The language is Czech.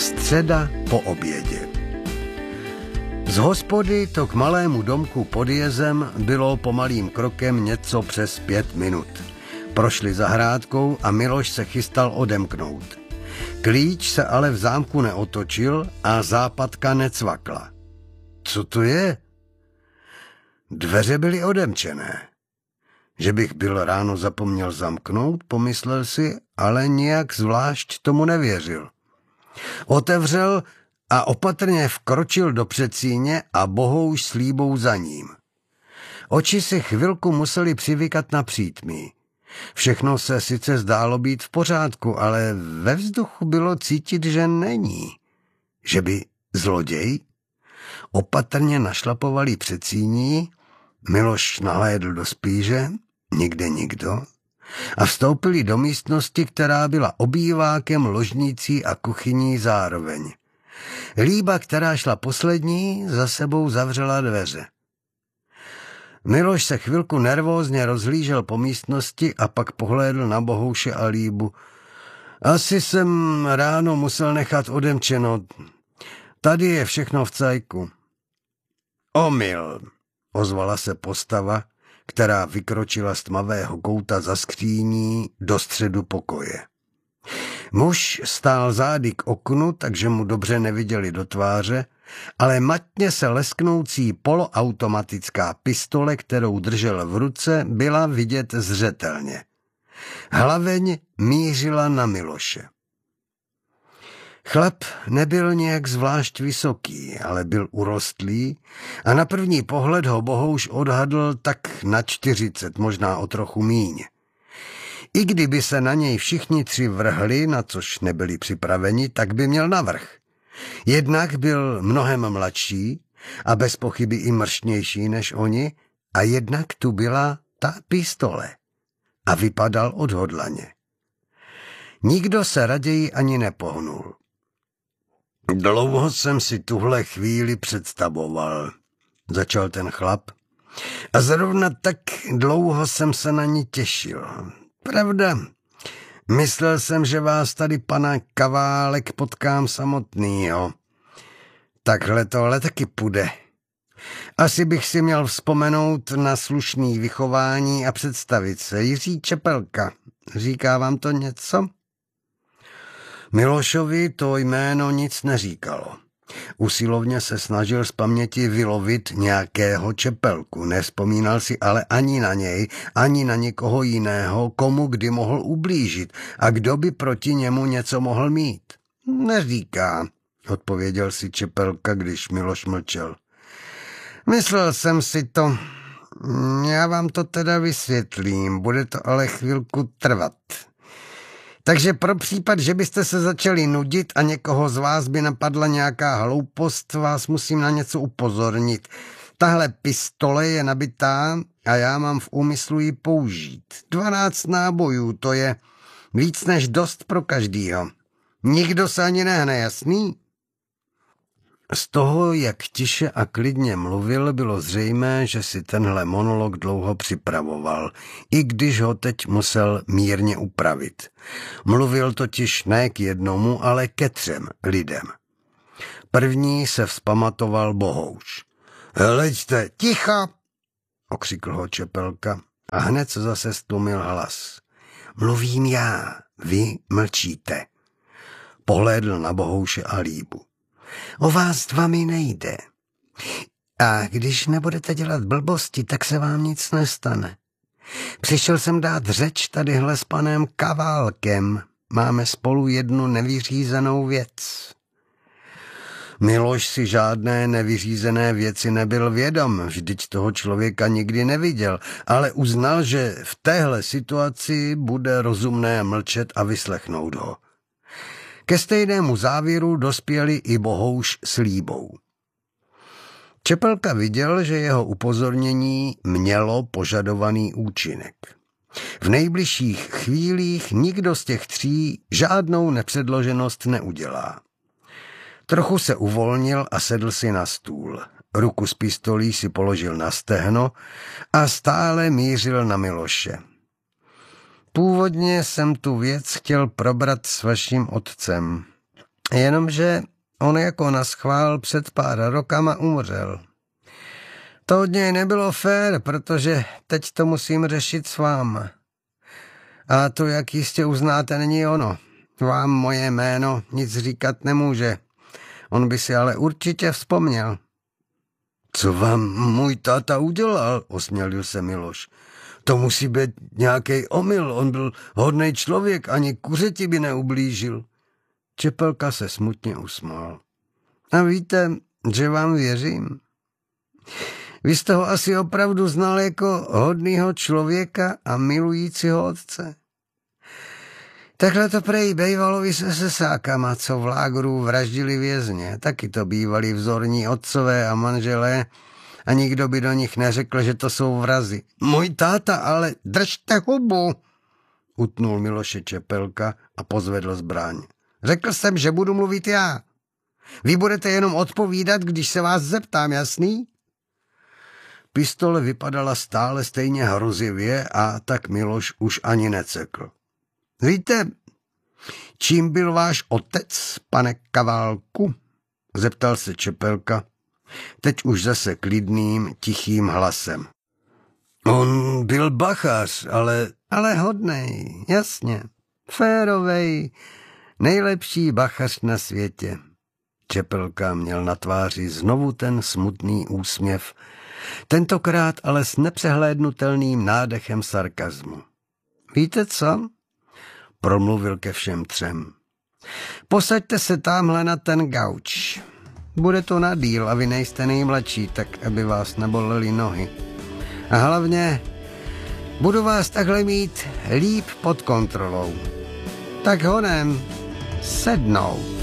Středa po obědě. Z hospody to k malému domku pod jezem bylo pomalým krokem něco přes 5 minut. Prošli zahrádkou a Miloš se chystal odemknout. Klíč se ale v zámku neotočil a západka necvakla. Co to je? Dveře byly odemčené. Že bych byl ráno zapomněl zamknout, pomyslel si, ale nijak zvlášť tomu nevěřil. Otevřel a opatrně vkročil do předsíně a Bohouš s Líbou za ním. Oči si chvilku museli přivykat na přítmí. Všechno se sice zdálo být v pořádku, ale ve vzduchu bylo cítit, že není. Že by zloděj? Opatrně našlapovali předsíní, Miloš nahlédl do spíže, nikde nikdo, a vstoupili do místnosti, která byla obývákem, ložnicí a kuchyní zároveň. Líba, která šla poslední, za sebou zavřela dveře. Miloš se chvilku nervózně rozhlížel po místnosti a pak pohlédl na Bohouše a Líbu. Asi jsem ráno musel nechat odemčeno. Tady je všechno v cajku. Omyl, ozvala se postava, která vykročila z tmavého kouta za skříní do středu pokoje. Muž stál zády k oknu, takže mu dobře neviděli do tváře, ale matně se lesknoucí poloautomatická pistole, kterou držel v ruce, byla vidět zřetelně. Hlaveň mířila na Miloše. Chlap nebyl nějak zvlášť vysoký, ale byl urostlý a na první pohled ho Bohouš odhadl tak na 40, možná o trochu míň. I kdyby se na něj všichni tři vrhli, na což nebyli připraveni, tak by měl navrch. Jednak byl mnohem mladší a bez pochyby i mršnější než oni, a jednak tu byla ta pistole. A vypadal odhodlaně. Nikdo se raději ani nepohnul. Dlouho jsem si tuhle chvíli představoval, začal ten chlap. A zrovna tak dlouho jsem se na ní těšil. Pravda, myslel jsem, že vás tady pana Kaválek potkám samotnýho. Takhle to ale taky půjde. Asi bych si měl vzpomenout na slušný vychování a představit se. Jiří Čepelka, říká vám to něco? Milošovi to jméno nic neříkalo. Usilovně se snažil z paměti vylovit nějakého Čepelku. Nevzpomínal si ale ani na něj, ani na někoho jiného, komu kdy mohl ublížit a kdo by proti němu něco mohl mít. Neříká, odpověděl si Čepelka, když Miloš mlčel. Myslel jsem si to. Já vám to teda vysvětlím, bude to ale chvilku trvat. Takže pro případ, že byste se začali nudit a někoho z vás by napadla nějaká hloupost, vás musím na něco upozornit. Tahle pistole je nabitá a já mám v úmyslu ji použít. 12 nábojů, to je víc než dost pro každýho. Nikdo se ani nehne, jasný? Z toho, jak tiše a klidně mluvil, bylo zřejmé, že si tenhle monolog dlouho připravoval, i když ho teď musel mírně upravit. Mluvil totiž ne k jednomu, ale ke 3 lidem. První se vzpamatoval Bohouš. Hleďte, ticho, okřikl ho Čepelka a hned se zase stlumil hlas. Mluvím já, vy mlčíte. Pohlédl na Bohouše a Líbu. O vás 2 mi nejde. A když nebudete dělat blbosti, tak se vám nic nestane. Přišel jsem dát řeč tadyhle s panem Kaválkem. Máme spolu jednu nevyřízenou věc. Miloš si žádné nevyřízené věci nebyl vědom, vždyť toho člověka nikdy neviděl, ale uznal, že v téhle situaci bude rozumné mlčet a vyslechnout ho. Ke stejnému závěru dospěli i Bohouš s Líbou. Čepelka viděl, že jeho upozornění mělo požadovaný účinek. V nejbližších chvílích nikdo z těch 3 žádnou nepředloženost neudělá. Trochu se uvolnil a sedl si na stůl. Ruku s pistolí si položil na stehno a stále mířil na Miloše. Původně jsem tu věc chtěl probrat s vaším otcem. Jenomže on jako naschvál před pár rokama umřel. To od něj nebylo fér, protože teď to musím řešit s váma. A to, jak jistě uznáte, není ono. Vám moje jméno nic říkat nemůže. On by si ale určitě vzpomněl. Co vám můj táta udělal, osmělil se Miloš. To musí být nějaký omyl, on byl hodnej člověk, ani kuřeti by neublížil. Čepelka se smutně usmál. A víte, že vám věřím. Vy jste ho asi opravdu znal jako hodnýho člověka a milujícího otce. Takhle to prej bejvalo i se sesákama, co v lágru vraždili vězně. Taky to bývali vzorní otcové a manželé a nikdo by do nich neřekl, že to jsou vrazi. Můj táta, ale držte hubu, utnul Miloše Čepelka a pozvedl zbraň. Řekl jsem, že budu mluvit já. Vy budete jenom odpovídat, když se vás zeptám, jasný? Pistole vypadala stále stejně hrozivě a tak Miloš už ani necekl. Víte, čím byl váš otec, pane Kaválku? Zeptal se Čepelka, teď už zase klidným, tichým hlasem. On byl bachař, ale hodnej, jasně, férovej, nejlepší bachař na světě. Čepelka měl na tváři znovu ten smutný úsměv, tentokrát ale s nepřehlédnutelným nádechem sarkazmu. Víte co? Promluvil ke všem třem. Posaďte se tamhle na ten gauč. Bude to na díl a vy nejste nejmladší, tak aby vás nebolely nohy. A hlavně budu vás takhle mít líp pod kontrolou. Tak honem sednout.